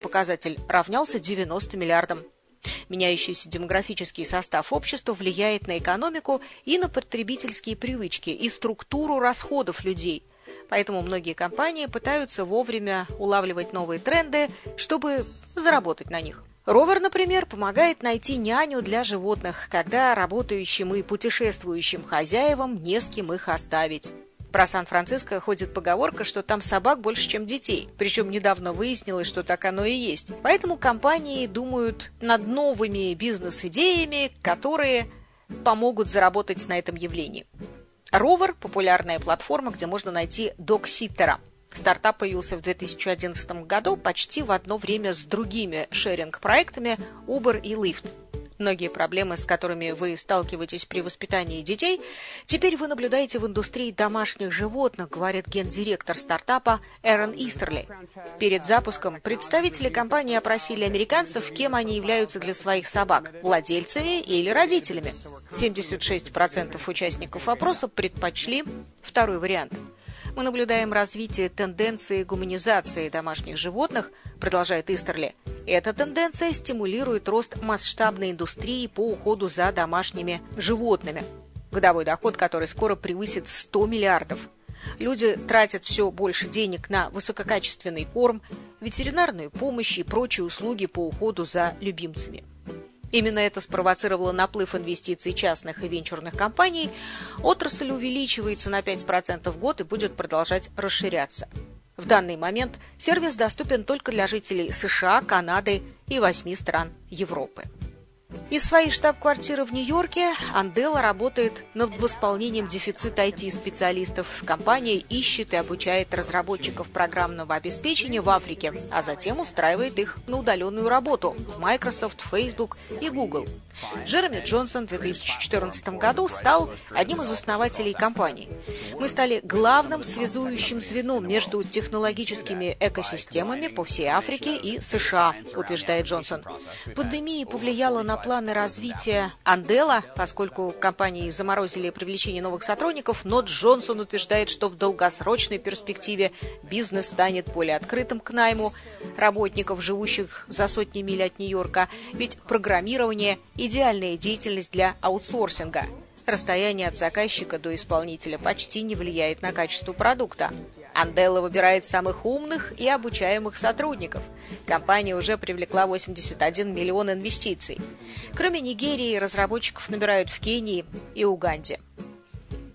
показатель равнялся 90 миллиардам. Меняющийся демографический состав общества влияет на экономику и на потребительские привычки и структуру расходов людей. Поэтому многие компании пытаются вовремя улавливать новые тренды, чтобы заработать на них. Ровер, например, помогает найти няню для животных, когда работающим и путешествующим хозяевам не с кем их оставить. Про Сан-Франциско ходит поговорка, что там собак больше, чем детей. Причем недавно выяснилось, что так оно и есть. Поэтому компании думают над новыми бизнес-идеями, которые помогут заработать на этом явлении. Ровер – популярная платформа, где можно найти догситтера. Стартап появился в 2011 году почти в одно время с другими шеринг-проектами Uber и Lyft. Многие проблемы, с которыми вы сталкиваетесь при воспитании детей, теперь вы наблюдаете в индустрии домашних животных, говорит гендиректор стартапа Эрон Истерли. Перед запуском представители компании опросили американцев, кем они являются для своих собак – владельцами или родителями. 76% участников опроса предпочли второй вариант. Мы наблюдаем развитие тенденции гуманизации домашних животных, продолжает Истерли. Эта тенденция стимулирует рост масштабной индустрии по уходу за домашними животными. Годовой доход, который скоро превысит 100 миллиардов. Люди тратят все больше денег на высококачественный корм, ветеринарную помощь и прочие услуги по уходу за любимцами. Именно это спровоцировало наплыв инвестиций частных и венчурных компаний. Отрасль увеличивается на 5% в год и будет продолжать расширяться. В данный момент сервис доступен только для жителей США, Канады и 8 стран Европы. Из своей штаб-квартиры в Нью-Йорке Andela работает над восполнением дефицита IT-специалистов. Компания ищет и обучает разработчиков программного обеспечения в Африке, а затем устраивает их на удаленную работу в Microsoft, Facebook и Google. Джереми Джонсон в 2014 году стал одним из основателей компании. Мы стали главным связующим звеном между технологическими экосистемами по всей Африке и США, утверждает Джонсон. Пандемия повлияла на планы развития Andela, поскольку компании заморозили привлечение новых сотрудников, но Джонсон утверждает, что в долгосрочной перспективе бизнес станет более открытым к найму работников, живущих за сотни миль от Нью-Йорка, ведь программирование – идеальная деятельность для аутсорсинга. Расстояние от заказчика до исполнителя почти не влияет на качество продукта. Andela выбирает самых умных и обучаемых сотрудников. Компания уже привлекла 81 миллион инвестиций. Кроме Нигерии, разработчиков набирают в Кении и Уганде.